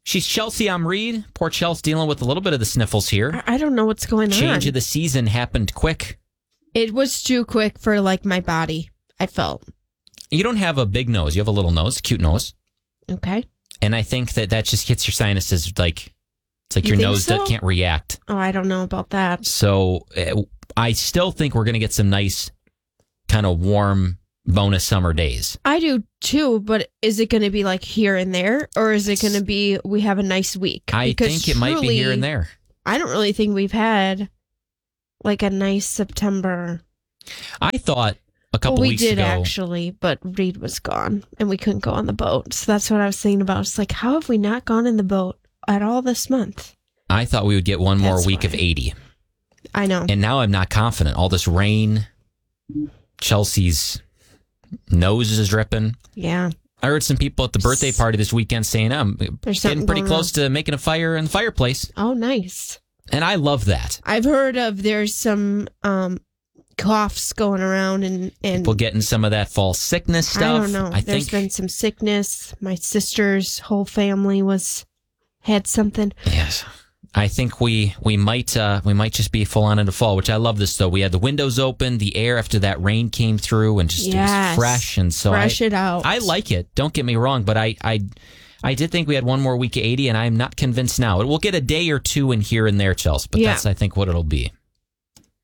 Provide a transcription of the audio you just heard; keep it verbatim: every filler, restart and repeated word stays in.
She's Chelsea Amreed. Poor Chelsea's dealing with a little bit of the sniffles here. I don't know what's going Change on. Change of the season happened quick. It was too quick for like my body, I felt. You don't have a big nose. You have a little nose, cute nose. Okay. And I think that that just gets your sinuses like, it's like You your think nose so? that can't react. Oh, I don't know about that. So uh, I still think we're going to get some nice kind of warm bonus summer days. I do too, but is it going to be like here and there, or is it going to be we have a nice week? I Because think it might be here and there. I don't really think we've had like a nice September. I thought a couple well, we weeks did ago. actually, but Reed was gone and we couldn't go on the boat. So that's what I was thinking about. It's like, how have we not gone in the boat at all this month? I thought we would get one more That's week why. of eighty. I know. And now I'm not confident. All this rain, Chelsea's nose is dripping. Yeah. I heard some people at the birthday party this weekend saying, I'm There's getting something pretty going close to making a fire in the fireplace. Oh, nice. And I love that. I've heard of there's some um, coughs going around and, and People getting some of that fall sickness stuff. I don't know. I There's think, been some sickness. My sister's whole family was had something. yes. I think we we might uh, we might just be full on into fall, which I love this though. We had the windows open, the air after that rain came through, and just Yes. it was fresh, and so Fresh I, it out. I like it. Don't get me wrong, but I, I I did think we had one more week of eighty, and I'm not convinced now. We'll get a day or two in here and there, Chelsea, but Yeah. that's I think what it'll be.